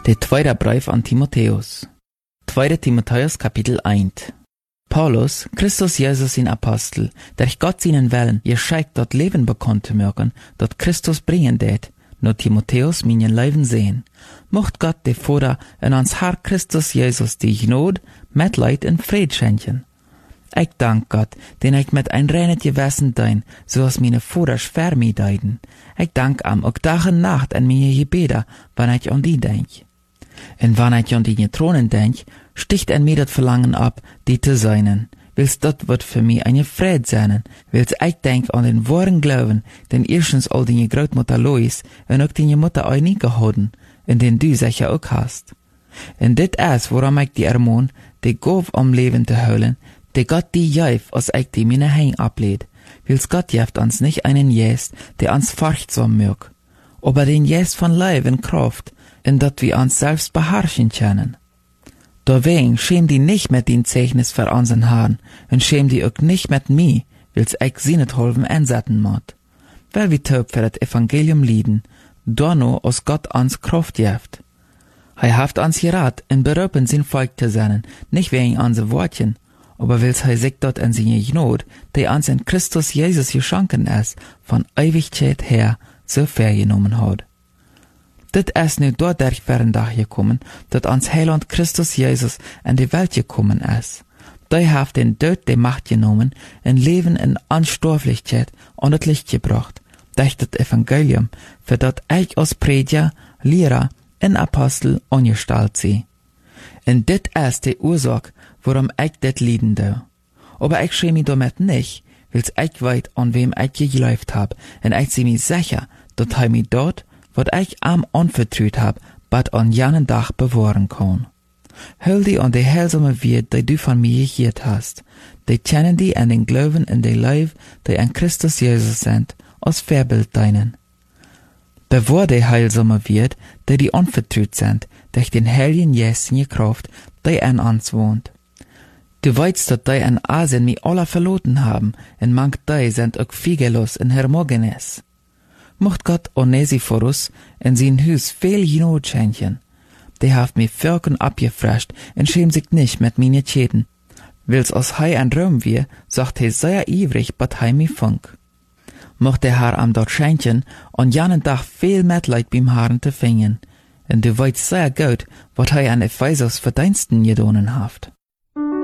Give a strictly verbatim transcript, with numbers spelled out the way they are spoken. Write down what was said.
Der tweede brief an Timotheus. tweede Timotheus Kapitel eins. Paulus, Christus Jesus in Apostel, der ich Gott seinen Wellen, ihr scheikt dort Leben bekannt zu mögen, dort Christus bringen det, nur Timotheus meinen Leben sehen. Mocht Gott de Vater in ans Herr Christus Jesus die Gnade, Mitleid und Fried schenken. Ich dank Gott, den ich mit ein reines Gewissen dein, so als meine Vater schwer mir deiden. Ich dank am auch Tag und Nacht an meine Gebete, wann ich an die denk. Und wann ich an die Thronen denk, sticht an mir das Verlangen ab, die zu seinen. Willst dat wird für mich eine Fried sein, willst ich denk an den wahren Glauben, den erstens all die Großmutter Lois und auch die Mutter Eini gehouden, in den du sicher auch hast. Und dit ist, woran ich die ermahn, die Gauf am Leben zu holen, die Gott die jäf, als ich die meine Hein ablehd. Willst Gott jäft uns nicht einen Jäst, der uns furchtsam mög, aber den Jäst von Leib und Kraft, in dat wir uns selbst beherrschen können. Deswegen schäm die nicht mit den Zeichnis für unseren Haaren und schäm die auch nicht mit mir, will's ich sie nicht holfen einsetzen mod. Weil wir taub für das Evangelium lieden, donno aus Gott uns Kraft jäft. Hei haft uns gerat, in berufen sein Volk zu sein, nicht wegen unsere Wortchen, aber will's hei sich dort in seine Gnade, die uns in Christus Jesus geschenken ist, von Ewigkeit her so vergenommen hat. Dit ist nu dadurch während Tag gekommen, dat ans Heiland Christus Jesus in die Welt gekommen ist. Der hat den Tod die Macht genommen, ein Leben in Unsterblichkeit an das Licht gebracht, durch das Evangelium, für dat ich als Prediger, Lehrer und Apostel angestellt sie. Und dit ist die Ursache, warum ich dit lieden do. Aber ich schäme mich damit nicht, weil's ich weit an wem ich geglaubt hab, und ich sie mir sicher, dat he mich dort, wat ich am anvertraut hab, bad an janen Dach bewahren kann. Hol die an die heilsame Wert, die du von mir gehört hast, die kennen die an den Glauben in die Leib, die an Christus Jesus sind, als Vorbild deinen. Bewahr die heilsame Wert, die die anvertraut sind, durch den heiligen Jesu Kraft, die an uns wohnt. Du weißt, dass die an Asien mich alle verloren haben, und manch die sind auch Figelos in Hermogenes. Mocht Gott Onesiphorus in sein Hus viel Gnade schenken. Der haft mir Völkern abgefrescht und schämt sich nicht mit meine Schäden. Will's aus hei an Rom wir, sagt er sehr ivrig, bat hei mi funk. Mocht der Herr am dort schenken und janen Tag viel Mitleid beim Herrn zu fingen. Und du weißt sehr gut, wat hei an Ephesus Verdiensten gedonen haft.